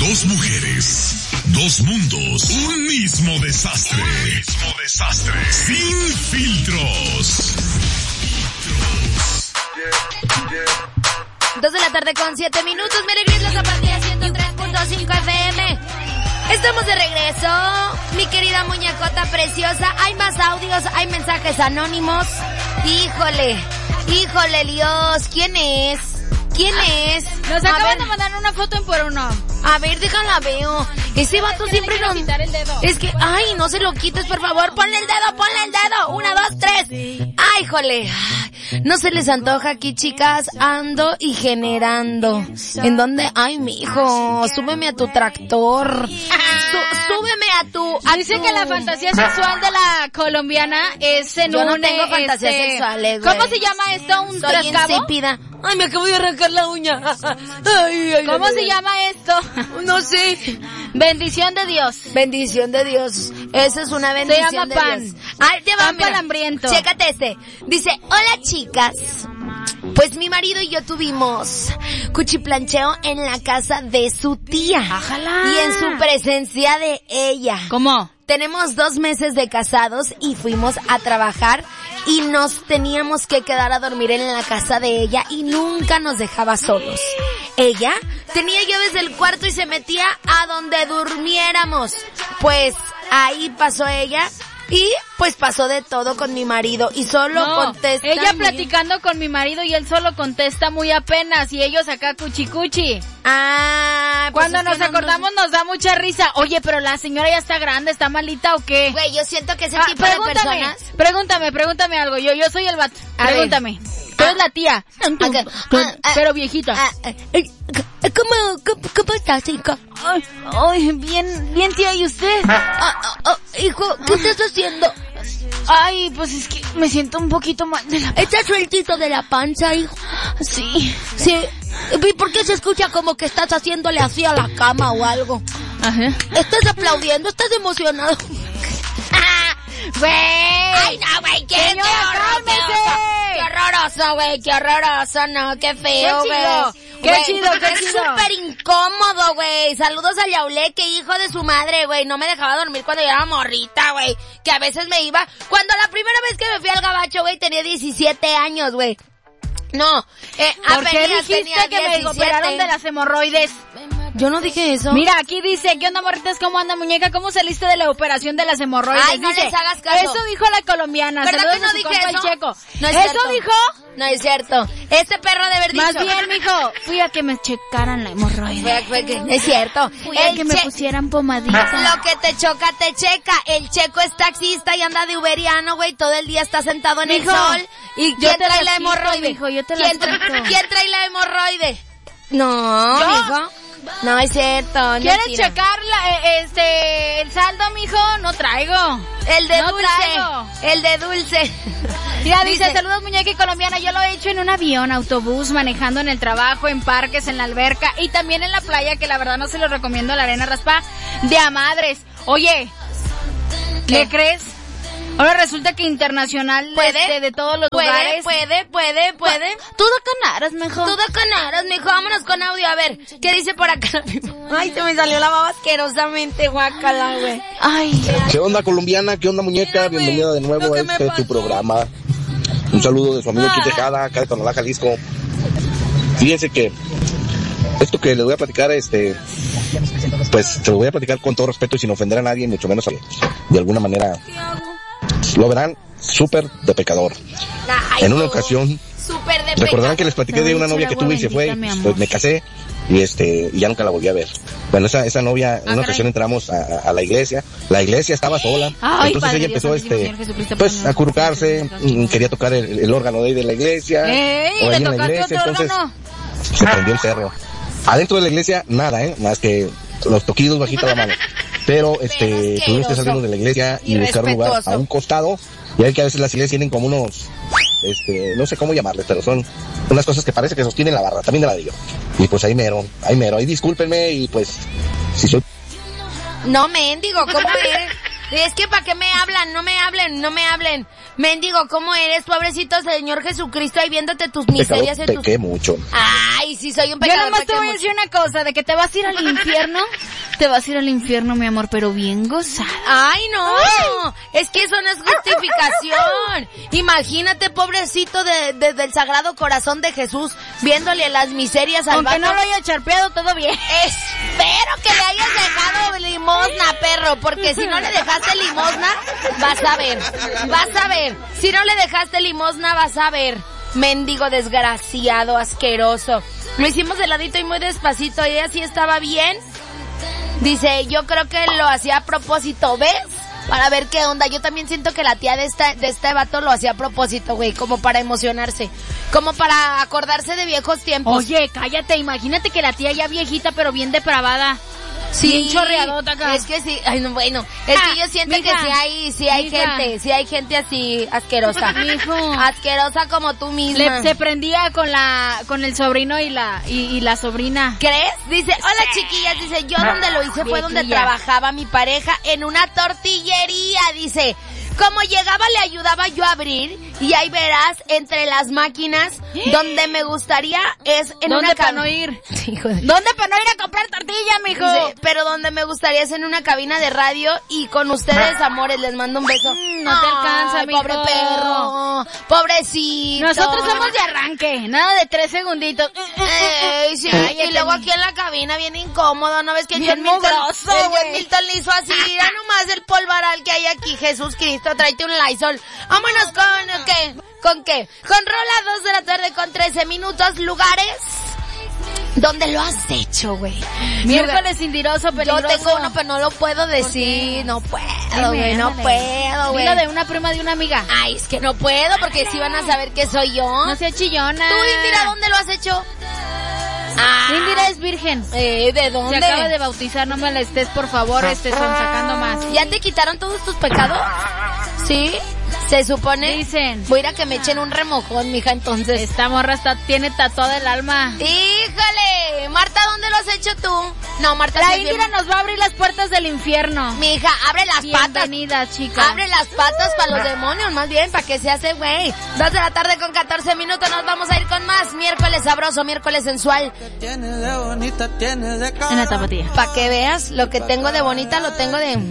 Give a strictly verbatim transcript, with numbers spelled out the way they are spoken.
Dos mujeres, dos mundos, un mismo desastre. Un mismo desastre. Sin filtros. Dos de la tarde con siete minutos. Me alegría la zapatilla ciento tres punto cinco F M. Estamos de regreso, mi querida muñecota preciosa. Hay más audios, hay mensajes anónimos. Híjole, híjole Dios, ¿quién es? ¿Quién es? Nos acaban de mandar una foto en por uno. A ver, déjala veo. Ese vato siempre no... quitar el dedo. Es que, ay, no se lo quites, por favor. Ponle el dedo, ponle el dedo. Una, dos, tres. Ay, jole. No se les antoja aquí, chicas. Ando y generando. ¿En dónde? Ay, mijo, súbeme a tu tractor. Sú, súbeme a tu... A Dice tu... que la fantasía sexual de la colombiana es en Yo un... no tengo fantasías este... sexuales, güey. ¿Cómo se llama esto? ¿Un Soy trascabo? insípida. Ay, me acabo de arrancar la uña. Ay, ay, ¿Cómo ay, se ay. llama esto? No sé. Bendición de Dios. Bendición de Dios. Esa es una bendición Se llama de pan. Dios. Ay, te va, Pan mira. palambriento. Chécate este. Dice, hola chicas. Pues mi marido y yo tuvimos cuchiplancheo en la casa de su tía. Ájala. Y en su presencia de ella. ¿Cómo? Tenemos dos meses de casados y fuimos a trabajar y nos teníamos que quedar a dormir en la casa de ella y nunca nos dejaba solos. Ella tenía llaves del cuarto y se metía a donde durmiéramos. Pues ahí pasó ella y pues pasó de todo con mi marido y solo No, contesta. ella mi- platicando con mi marido y él solo contesta muy apenas y ellos acá cuchi cuchi. Ah, pues Cuando es que nos no acordamos nos da mucha risa. Oye, pero la señora ya está grande, ¿está malita o qué? Güey, yo siento que ese Ah, tipo de pregúntame, personas... pregúntame, pregúntame algo. Yo yo soy el vato. A ver. Pregúntame. Tú eres la tía. Tú, Ok. tú, Ah, ah, pero viejita. Ah, ah, eh, ¿Cómo, cómo, cómo estás, hijo? Ay, ay, bien, bien tía, ¿y usted? Ah, ah, ah, hijo, ¿qué estás haciendo? Ay, pues es que me siento un poquito mal de la... ¿Estás sueltito de la panza, hijo? Sí. Sí. ¿Y por qué se escucha como que estás haciéndole así a la cama o algo? Ajá. ¿Estás aplaudiendo? ¿Estás emocionado? ¡Güey! ¡Ay, no, güey! ¿Qué, Señora, qué horror, cálmese. ¡Qué horroroso, güey! ¡Qué horroroso! No, qué feo, Qué güey. chido, qué Güey, chido, qué es chido. súper incómodo, güey. Saludos a Yauleque, hijo de su madre, güey. No me dejaba dormir cuando yo era morrita, güey. Que a veces me iba... Cuando la primera vez que me fui al gabacho, güey, tenía diecisiete años, güey. No, eh, ¿Por qué apenas dijiste tenía que me diecisiete. operaron de las hemorroides? Yo no dije eso. Mira, aquí dice, ¿qué onda, morritas? ¿Cómo anda, muñeca? ¿Cómo saliste de la operación de las hemorroides? Ay, no Dice, les hagas caso. Eso dijo la colombiana. ¿Verdad Saludos que no a su dije compa, el eso? Checo. No es ¿Eso cierto. dijo? No es cierto. Este perro de haber dicho. Más bien, mijo, fui a que me checaran la hemorroide. Fue- fue que- no es cierto. Fui a El que me che- pusieran pomadita. Lo que te choca, te checa. El Checo es taxista y anda de uberiano, güey. Todo el día está sentado en Mijo, el sol. ¿Y yo quién te trae las la quito, hemorroide? mijo, yo te ¿Quién, las tra- quito. ¿Quién trae la hemorroide? No, ¿Yo? mijo. No es cierto. es ¿Quieres mentira. checar la, eh, este, el saldo, mijo? No traigo. El de No dulce. traigo. El de dulce. Mira, dice, saludos muñeca y colombiana, yo lo he hecho en un avión, autobús, manejando en el trabajo, en parques, en la alberca y también en la playa, que la verdad no se lo recomiendo, la arena raspa de a madres. Oye, ¿qué ¿Qué? crees? Ahora resulta que internacional ¿Puede? este, de todos los Puede, lugares. puede, puede, puede. Tú da canaras, mijo. Tú da canaras, mijo. Vámonos con audio. A ver, ¿qué dice por acá? Ay, se me salió la baba asquerosamente, guácala, güey. Ay, ¿Qué onda, colombiana? ¿Qué onda, muñeca? Mira, güey, Bienvenida de nuevo lo a que me este pasó. tu programa. Un saludo de su amigo Ah. Kit Tejada, acá de Tonalá, Jalisco. Fíjense que esto que les voy a platicar, este, pues se lo voy a platicar con todo respeto y sin ofender a nadie, mucho menos a de alguna manera. Lo verán súper de pecador. Ay, En una no. ocasión, Súper de recordarán pecado. que les platiqué de una novia que tuve y se fue, Bendita, mi amor. pues me casé y este y ya nunca la volví a ver. Bueno, esa esa novia, en Ah, una caray. ocasión entramos a, a- a la iglesia, la iglesia estaba sola, Ay, entonces Padre ella Dios, empezó Santísimo este Señor Jesucristo, pues Padre a curcarse, mm, quería tocar el, el órgano de ahí de la iglesia, ¡Ey! o ¿Le ahí en la tocaste iglesia, otro entonces órgano? se prendió el cerro. Adentro de la iglesia nada, eh, más que los toquidos bajita la mano. Pero este Pero tuvimos que asqueroso. salirnos de la iglesia y buscar un lugar Irrespetuoso. a un costado. Ya ven que a veces las iglesias tienen como unos, este, no sé cómo llamarles, pero son unas cosas que parece que sostienen la barra, también de la digo. Y pues ahí mero, ahí mero, ahí discúlpenme y pues, si soy... No, mendigo, ¿cómo es? Es que ¿para qué me hablan? No me hablen, no me hablen. Mendigo, ¿cómo eres? Pobrecito Señor Jesucristo ahí viéndote tus miserias en tus... Pequé mucho. Ay, sí, soy un pecador. Yo nomás te voy a mucho. decir una cosa, de que te vas a ir al infierno, te vas a ir al infierno, mi amor, pero bien gozada. Ay, no, es que eso no es justificación. Imagínate, pobrecito de, de- del Sagrado Corazón de Jesús, viéndole las miserias al Aunque vato. no lo haya charpeado, todo bien. Espero que le hayas dejado limosna, perro, porque si no le dejaste limosna, vas a ver, vas a ver. Si no le dejaste limosna, vas a ver. Mendigo desgraciado, asqueroso. Lo hicimos de ladito y muy despacito, y ella sí estaba bien. Dice, yo creo que lo hacía a propósito, ¿ves? Para ver qué onda. Yo también siento que la tía de esta, de este vato lo hacía a propósito, güey, como para emocionarse, como para acordarse de viejos tiempos. Oye, cállate, imagínate que la tía ya viejita, pero bien depravada. Sí, bien chorreadota acá. Es que sí, ay, no, bueno, es Ah, que yo siento mija, que sí hay, sí hay mija. gente, sí hay gente así asquerosa. Mijo. Asquerosa como tú misma. Le, se prendía con la, con el sobrino y la, y, y la sobrina. ¿Crees? Dice, hola chiquillas, dice, yo donde lo hice fue donde Viejilla. trabajaba mi pareja, en una tortillería, dice. Como llegaba le ayudaba yo a abrir, y ahí verás, entre las máquinas, donde me gustaría es en ¿Dónde una para cabina. no ir? Hijo de... ¿Dónde para no ir a comprar tortilla, mijo? Dice, pero donde me gustaría es en una cabina de radio y con ustedes, amores, les mando un beso. Mm, no te alcanza, Ay, mijo. pobre perro, pobrecito. Nosotros somos de arranque, nada de tres segunditos. Ey, sí, Cállate, y luego mi- aquí en la cabina bien incómodo, ¿no ves que Bien John Milton, mugroso, el John güey. Milton le hizo así? Mira nomás el polvaral que hay aquí, Jesús Cristo, tráete un Lysol. Vámonos con, ¿qué? ¿Con qué? Con rola dos de la tarde con trece minutos, lugares donde lo has hecho, güey. Miércoles indiroso, Yo peligroso. tengo uno, pero no lo puedo decir, no puedo, güey, no Dime, puedo, güey. Dilo de una prima de una amiga. Ay, es que no puedo, porque si van a saber que soy yo. No sea chillona. Tú, Indira, ¿dónde lo has hecho? Ah, Indira es virgen. Eh, ¿de dónde? Se acaba de bautizar, no me la estés, por favor, este, son sacando más. ¿Ya te quitaron todos tus pecados? ¿Sí? Se supone. Dicen. Voy a ir a que me echen un remojón, mija, entonces. Esta morra está, tiene tatuada el alma. ¡Híjole! Marta, ¿dónde lo has hecho tú? No, Marta, La sí es bien- Indira nos va a abrir las puertas del infierno. Mija, abre las patas. Bienvenida, chica. Abre las patas para los demonios, más bien, para que se hace, güey. Dos de la tarde con catorce minutos, nos vamos a ir con más. Miércoles sabroso, miércoles sensual. En la tapatía. Para que veas, lo que tengo de bonita lo tengo de...